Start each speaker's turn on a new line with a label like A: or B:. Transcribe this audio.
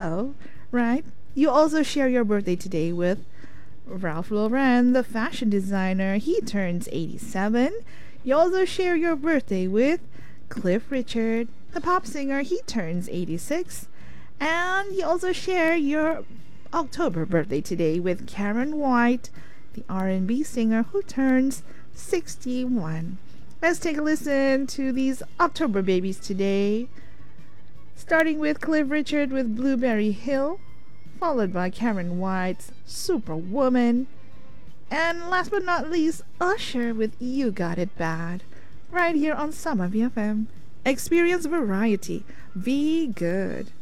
A: Oh, right. You also share your birthday today with Ralph Lauren, the fashion designer. He turns 87. You also share your birthday with Cliff Richard, the pop singer. He turns 86. And you also share your October birthday today with Karen White, the R&B singer who turns 61. Let's take a listen to these October babies today. Starting with Cliff Richard with Blueberry Hill, followed by Karen White's Superwoman, and last but not least, Usher with You Got It Bad, right here on Summer VFM. Experience variety. Be good.